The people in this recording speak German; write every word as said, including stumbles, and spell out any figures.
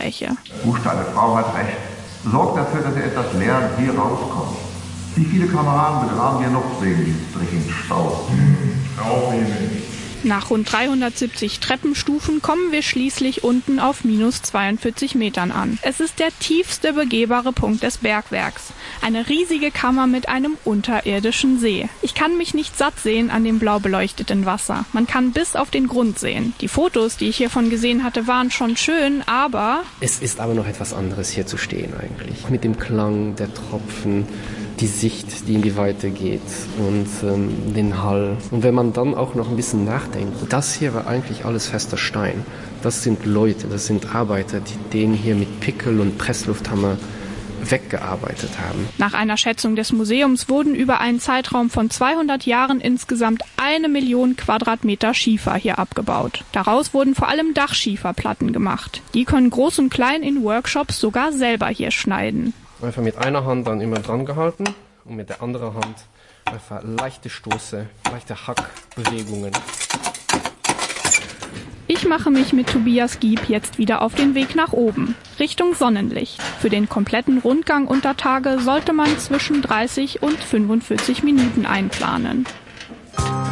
Bildfläche. Buchstabe, Frau hat recht. Sorgt dafür, dass ihr etwas Lärm hier rauskommt. Wie viele Kameraden begraben wir noch wegen dieses dreckigen Staub? Hm, Nach rund dreihundertsiebzig Treppenstufen kommen wir schließlich unten auf minus zweiundvierzig Metern an. Es ist der tiefste begehbare Punkt des Bergwerks. Eine riesige Kammer mit einem unterirdischen See. Ich kann mich nicht satt sehen an dem blau beleuchteten Wasser. Man kann bis auf den Grund sehen. Die Fotos, die ich hiervon gesehen hatte, waren schon schön, aber... Es ist aber noch etwas anderes, hier zu stehen eigentlich. Mit dem Klang der Tropfen, die Sicht, die in die Weite geht und ähm, den Hall. Und wenn man dann auch noch ein bisschen nachdenkt, das hier war eigentlich alles fester Stein. Das sind Leute, das sind Arbeiter, die den hier mit Pickel und Presslufthammer weggearbeitet haben. Nach einer Schätzung des Museums wurden über einen Zeitraum von zweihundert Jahren insgesamt eine Million Quadratmeter Schiefer hier abgebaut. Daraus wurden vor allem Dachschieferplatten gemacht. Die können groß und klein in Workshops sogar selber hier schneiden. Einfach mit einer Hand dann immer dran gehalten und mit der anderen Hand einfach leichte Stoße, leichte Hackbewegungen. Ich mache mich mit Tobias Gieb jetzt wieder auf den Weg nach oben, Richtung Sonnenlicht. Für den kompletten Rundgang unter Tage sollte man zwischen dreißig und fünfundvierzig Minuten einplanen.